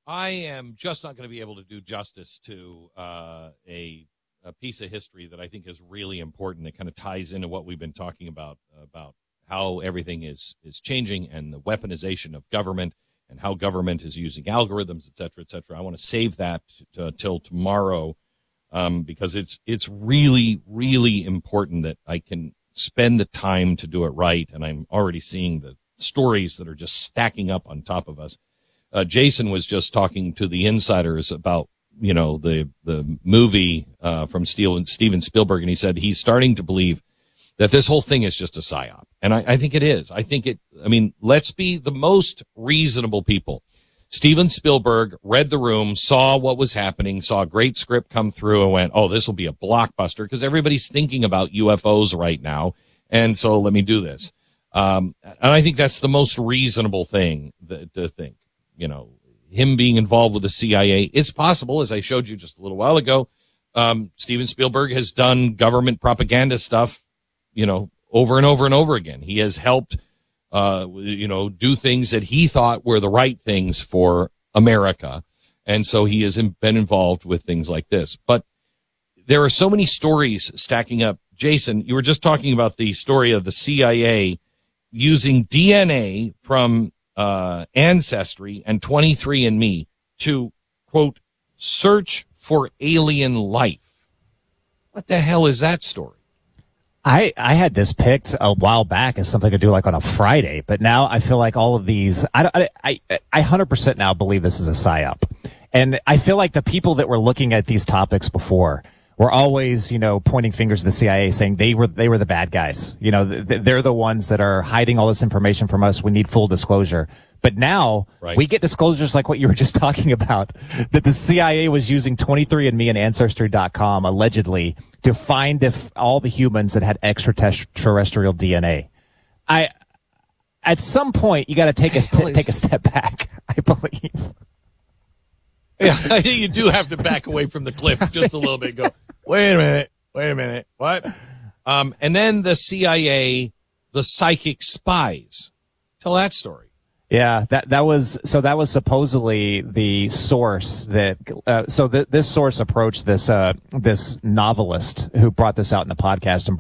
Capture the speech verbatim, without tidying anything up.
I am just not going to be able to do justice to uh, a, a piece of history that I think is really important. It kind of ties into what we've been talking about, about how everything is, is changing and the weaponization of government and how government is using algorithms, et cetera, et cetera. I want to save that t- till tomorrow um, because it's it's really, really important that I can spend the time to do it right. And I'm already seeing the stories that are just stacking up on top of us. Uh, Jason was just talking to the insiders about, you know, the, the movie, uh, from Steven, Steven Spielberg. And he said he's starting to believe that this whole thing is just a psyop. And I, I think it is. I think it, I mean, let's be the most reasonable people. Steven Spielberg read the room, saw what was happening, saw a great script come through and went, oh, this will be a blockbuster because everybody's thinking about U F Os right now. And so let me do this. Um, and I think that's the most reasonable thing that, to think. You know, him being involved with the C I A, it's possible, as I showed you just a little while ago. Um, Steven Spielberg has done government propaganda stuff, you know, over and over and over again. He has helped, uh, you know, do things that he thought were the right things for America. And so he has been involved with things like this. But there are so many stories stacking up. Jason, you were just talking about the story of the C I A using D N A from Uh, Ancestry and twenty-three and me to, quote, search for alien life. What the hell is that story? I, I had this picked a while back as something to do like on a Friday, but now I feel like all of these, I, I, I, I one hundred percent now believe this is a psyop. And I feel like the people that were looking at these topics before were always, you know, pointing fingers at the C I A saying they were, they were the bad guys. You know, th- they're the ones that are hiding all this information from us. We need full disclosure. But now right. we get disclosures like what you were just talking about, that the C I A was using twenty-three and me and Ancestry dot com allegedly to find if all the humans that had extraterrestrial D N A. I, at some point, you got to take a st- take a step back, I believe. Yeah, I think you do have to back away from the cliff just a little bit. Go, wait a minute, wait a minute, what? Um, and then the C I A, the psychic spies. Tell that story. Yeah, that that was so. That was supposedly the source that. Uh, so th- this source approached this uh, this novelist who brought this out in a podcast and